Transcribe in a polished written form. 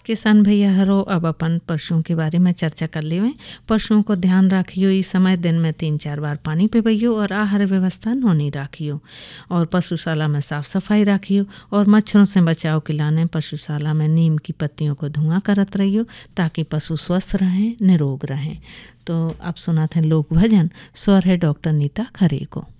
किसान भैया हरो अब अपन पशुओं के बारे में चर्चा कर लेवे। पशुओं को ध्यान रखियो, इस समय दिन में 3-4 बार पानी पिबैयो और आहार व्यवस्था नोनी रखियो और पशुशाला में साफ सफाई रखियो और मच्छरों से बचाव के लाने पशुशाला में नीम की पत्तियों को धुआं करत रहियो ताकि पशु स्वस्थ रहें, निरोग रहें। तो अब सुनाते हैं लोक भजन, स्वर है डॉक्टर नीता खरे को।